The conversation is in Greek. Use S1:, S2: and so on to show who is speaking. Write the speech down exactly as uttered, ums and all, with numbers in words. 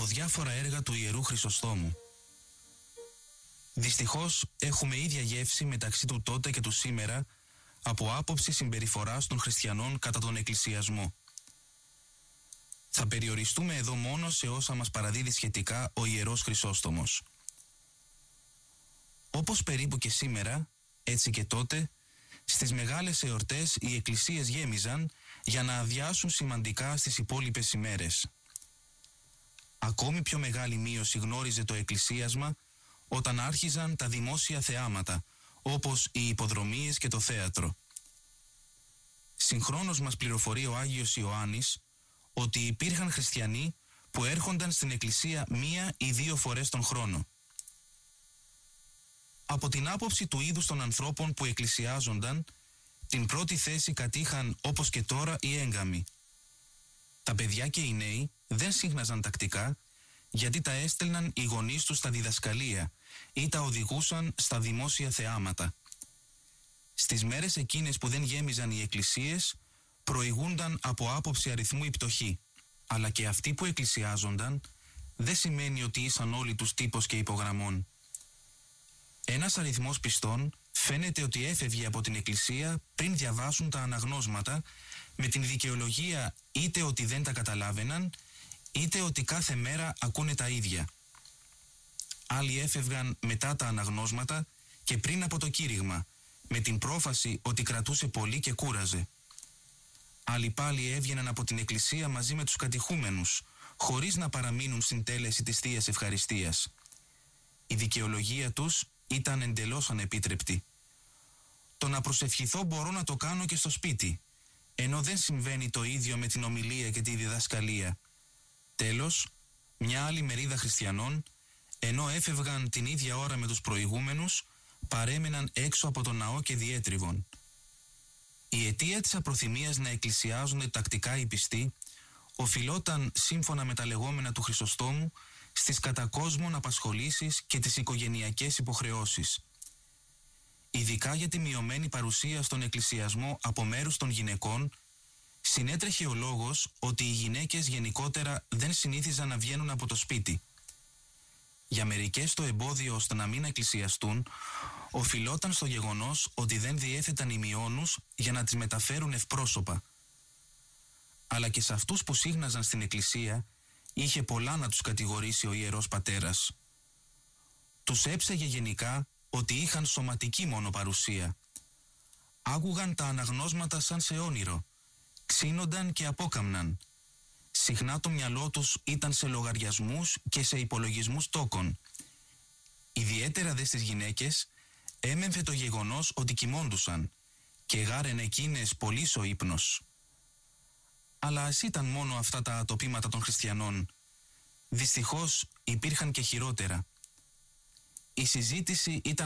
S1: από διάφορα έργα του Ιερού Χρυσοστόμου. Δυστυχώς έχουμε ίδια γεύση μεταξύ του τότε και του σήμερα από άποψη συμπεριφοράς των χριστιανών κατά τον εκκλησιασμό. Θα περιοριστούμε εδώ μόνο σε όσα μας παραδίδει σχετικά ο Ιερός Χρυσόστομος. Όπως περίπου και σήμερα, έτσι και τότε, στις μεγάλες εορτές οι εκκλησίες γέμιζαν για να αδειάσουν σημαντικά στις υπόλοιπες ημέρες. Ακόμη πιο μεγάλη μείωση γνώριζε το εκκλησίασμα όταν άρχιζαν τα δημόσια θεάματα, όπως οι υποδρομίες και το θέατρο. Συγχρόνως μας πληροφορεί ο Άγιος Ιωάννης ότι υπήρχαν χριστιανοί που έρχονταν στην εκκλησία μία ή δύο φορές τον χρόνο. Από την άποψη του είδους των ανθρώπων που εκκλησιάζονταν, την πρώτη θέση κατήχαν όπως και τώρα οι έγκαμοι. Τα παιδιά και οι νέοι δεν σύχναζαν τακτικά, γιατί τα έστελναν οι γονείς τους στα διδασκαλία ή τα οδηγούσαν στα δημόσια θεάματα. Στις μέρες εκείνες που δεν γέμιζαν οι εκκλησίες, προηγούνταν από άποψη αριθμού οι πτωχοί, αλλά και αυτοί που εκκλησιάζονταν δεν σημαίνει ότι ήσαν όλοι τους τύπος και υπογραμμών. Ένας αριθμός πιστών φαίνεται ότι έφευγε από την εκκλησία πριν διαβάσουν τα αναγνώσματα, με την δικαιολογία είτε ότι δεν τα καταλάβαιναν, είτε ότι κάθε μέρα ακούνε τα ίδια. Άλλοι έφευγαν μετά τα αναγνώσματα και πριν από το κήρυγμα, με την πρόφαση ότι κρατούσε πολύ και κούραζε. Άλλοι πάλι έβγαιναν από την εκκλησία μαζί με τους κατηχούμενους, χωρίς να παραμείνουν στην τέλεση της Θείας Ευχαριστίας. Η δικαιολογία τους ήταν εντελώς ανεπίτρεπτη. Το να προσευχηθώ μπορώ να το κάνω και στο σπίτι, ενώ δεν συμβαίνει το ίδιο με την ομιλία και τη διδασκαλία. Τέλος, μια άλλη μερίδα χριστιανών, ενώ έφευγαν την ίδια ώρα με τους προηγούμενους, παρέμεναν έξω από τον ναό και διέτριβον. Η αιτία της απροθυμίας να εκκλησιάζονται τακτικά οι πιστοί οφειλόταν, σύμφωνα με τα λεγόμενα του Χρυσοστόμου, στις κατακόσμων απασχολήσεις και τις οικογενειακές υποχρεώσεις. Ειδικά για τη μειωμένη παρουσία στον εκκλησιασμό από μέρους των γυναικών, συνέτρεχε ο λόγος ότι οι γυναίκες γενικότερα δεν συνήθιζαν να βγαίνουν από το σπίτι. Για μερικές το εμπόδιο ώστε να μην εκκλησιαστούν οφειλόταν στο γεγονός ότι δεν διέθεταν ημιώνους για να τις μεταφέρουν ευπρόσωπα. Αλλά και σε αυτούς που σύχναζαν στην εκκλησία είχε πολλά να τους κατηγορήσει ο Ιερός Πατέρας. Τους έψαιγε γενικά ότι είχαν σωματική μόνο παρουσία. Άκουγαν τα αναγνώσματα σαν σε όνειρο, ξύνονταν και απόκαμναν. Συχνά το μυαλό τους ήταν σε λογαριασμούς και σε υπολογισμούς τόκων. Ιδιαίτερα δε στις γυναίκες έμεμφε το γεγονός ότι κοιμώντουσαν και γάρεν εκείνες πολύς ο ύπνος. Αλλά ας ήταν μόνο αυτά τα ατοπήματα των χριστιανών. Δυστυχώς υπήρχαν και χειρότερα. Η συζήτηση ήταν